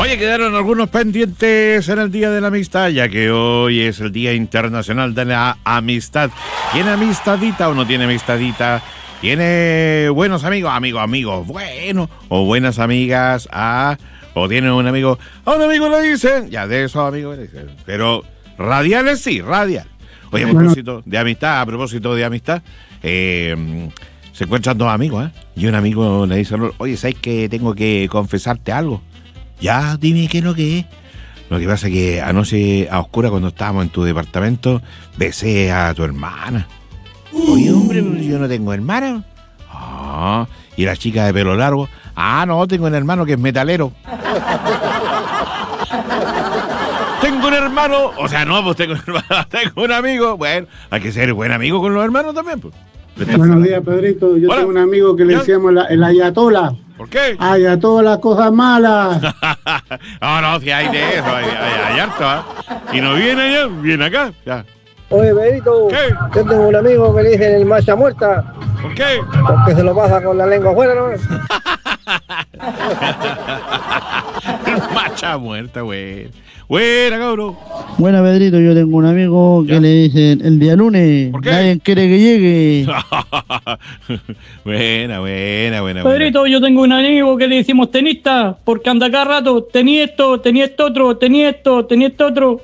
Oye, quedaron algunos pendientes en el Día de la Amistad, ya que hoy es el Día Internacional de la Amistad. ¿Tiene amistadita o no tiene amistadita? ¿Tiene buenos amigos, buenos, o buenas amigas? O tiene un amigo, a un amigo le dicen, ya de esos amigos le dicen, pero radiales sí, radial. Oye, a propósito de amistad, se encuentran dos amigos, y un amigo le dice, oye, ¿sabes que tengo que confesarte algo? Ya, dime qué es lo que es. Lo que pasa es que anoche a oscura, cuando estábamos en tu departamento, besé a tu hermana. Oye, hombre, yo no tengo hermana. Y la chica de pelo largo, no, tengo un hermano que es metalero. Tengo un hermano, o sea, no, pues tengo un amigo. Bueno, hay que ser buen amigo con los hermanos también, pues. Buenos días, Pedrito. Yo tengo un amigo que le decíamos el ayatola. ¿Por qué? Ayatola, cosas malas. No, si hay de eso, hay harto, Y no viene allá, viene acá, ya. Oye, Pedrito, ¿Qué? yo tengo un amigo que le dicen el macha muerta. ¿Por qué? Porque se lo pasa con la lengua afuera, ¿no? Macha muerta, güey. Buena, cabrón. Buena, Pedrito, yo tengo un amigo que le dicen el día lunes. ¿Por qué? Nadie quiere que llegue. Buena. Pedrito, yo tengo un amigo que le decimos tenista, porque anda cada rato, tenía esto otro.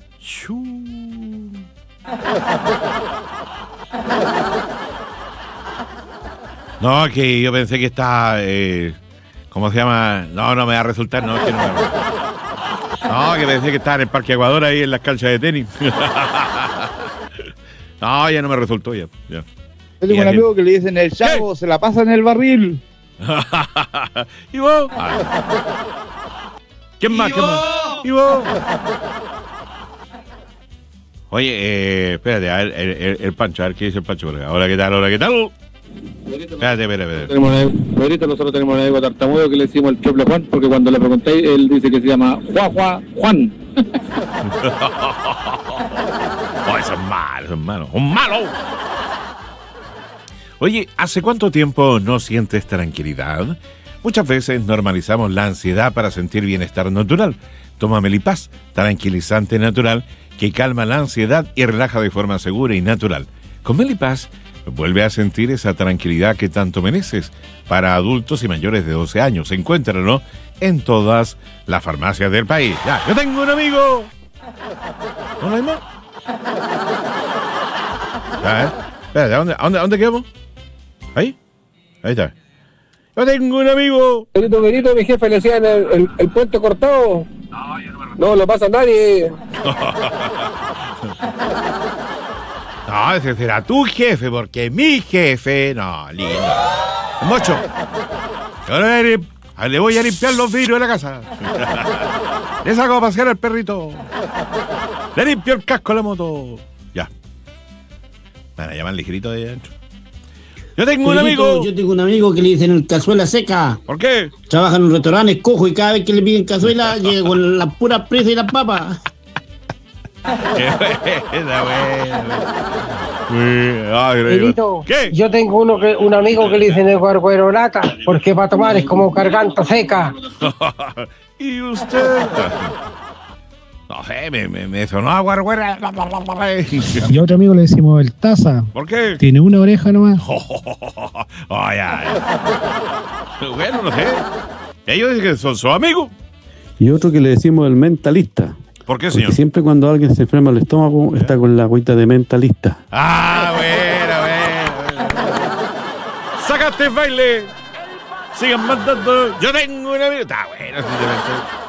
No, que yo pensé que está, ¿cómo se llama? No me va a resultar, no, es que no me va a resultar. No, que pensé que estaba en el Parque Ecuador, ahí en las canchas de tenis. No, ya no me resultó, ya. Yo tengo un amigo que le dicen el chavo, se la pasa en el barril. ¿Y vos? ¿Quién más? ¿Y vos? Oye, espérate, a ver, el Pancho, a ver qué dice el Pancho. Hola, ¿qué tal? Espérate. Pedrito, nosotros tenemos un amigo tartamudo que le decimos el triple Juan, porque cuando le preguntáis, él dice que se llama Juan. Eso es malo, un malo. Oye, ¿hace cuánto tiempo no sientes tranquilidad? Muchas veces normalizamos la ansiedad para sentir bienestar natural. Toma Melipaz, tranquilizante natural que calma la ansiedad y relaja de forma segura y natural. Con Melipaz, vuelve a sentir esa tranquilidad que tanto mereces. Para adultos y mayores de 12 años. Encuéntralo en todas las farmacias del país. Ya, yo tengo un amigo. ¿No hay más? Espérate, ¿a dónde quedamos? Ahí está. Yo tengo un amigo. Benito, mi jefe le decían el puente cortado. No lo pasa a nadie. No, ese será tu jefe, porque mi jefe... No, lindo. Mocho. Ahora le voy a limpiar los vidrios de la casa. Le saco a pasear al perrito. Le limpio el casco a la moto. Ya. Van a llamar ligerito de adentro. Yo tengo un amigo. Yo tengo un amigo que le dicen el cazuela seca. ¿Por qué? Trabaja en un restaurante, es cojo, y cada vez que le piden cazuela, llega con las puras presas y las papas. Qué buena. Pedrito, ¿Qué? yo tengo un amigo que le dicen el guarguerolata, porque para tomar es como garganta seca. ¿Y usted? No sé, me sonó a guarguera. Y a otro amigo le decimos el taza. ¿Por qué? Tiene una oreja nomás. Bueno, no sé. Ellos dicen que son sus amigos. Y otro que le decimos el mentalista. ¿Por qué, señor? Porque siempre cuando alguien se enferma el estómago está con la agüita de mentalista. Bueno. Sácate el baile. Sigan mandando. Yo tengo un amigo. Está bueno, simplemente.